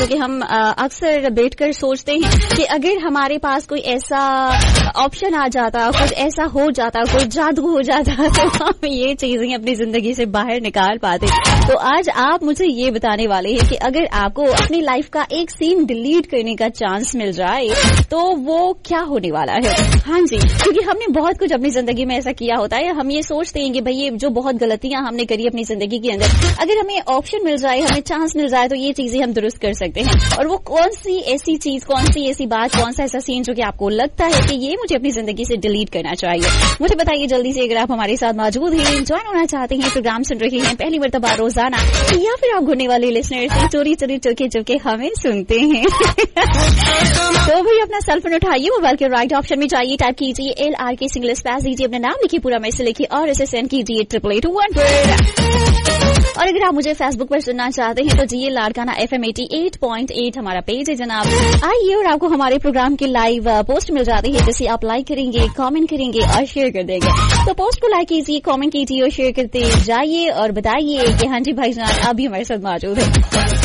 کیونکہ ہم اکثر بیٹھ کر سوچتے ہیں کہ اگر ہمارے پاس کوئی ایسا آپشن آ جاتا, کچھ ایسا ہو جاتا, کوئی جادو ہو جاتا تو ہم یہ چیزیں اپنی زندگی سے باہر نکال پاتے. تو آج آپ مجھے یہ بتانے والے ہیں کہ اگر آپ کو اپنی لائف کا ایک سین ڈیلیٹ کرنے کا چانس مل جائے تو وہ کیا ہونے والا ہے. ہاں جی, کیونکہ ہم نے بہت کچھ اپنی زندگی میں ایسا کیا ہوتا ہے, ہم یہ سوچتے ہیں کہ بھئی یہ جو بہت غلطیاں ہم نے کری اپنی زندگی کے اندر, اگر ہمیں آپشن مل جائے, ہمیں چانس مل جائے تو یہ چیزیں ہم درست کر سکتے ہیں. اور وہ کون سی ایسی چیز, کون سی ایسی بات, کون سا ایسا سین جو کہ آپ کو لگتا ہے کہ یہ مجھے اپنی زندگی سے ڈیلیٹ کرنا چاہیے, مجھے بتائیے جلدی سے. اگر آپ ہمارے ساتھ موجود ہیں, جوائن ہونا چاہتے ہیں, پروگرام سن رہے ہیں پہلی مرتبہ روزانہ, یا پھر آپ گھرنے والے لسنرز ہیں چوری چوری چپکے ہمیں سنتے ہیں, تو بھی اپنا سیل فون اٹھائیے, موبائل کے رائٹ آپشن میں جائیے, ٹائپ کیجیے LRK سنگل اسپیس دیجیے, اپنا نام لکھیے, پورا میسج لکھیے اور اسے سینڈ کیجیے 8881. اور اگر آپ مجھے فیس بک پر سننا چاہتے ہیں تو جی لاڑکانہ FM 88.8 ہمارا پیج ہے جناب. آئیے اور آپ کو ہمارے پروگرام کی لائیو پوسٹ مل جاتی ہے, جسے آپ لائک کریں گے, کامنٹ کریں گے اور شیئر کر دیں گے. تو پوسٹ کو لائک کیجیے, کامنٹ کیجیے اور شیئر کرتے جائیے اور بتائیے کہ ہاں جی بھائی جان آپ بھی ہمارے ساتھ موجود ہیں.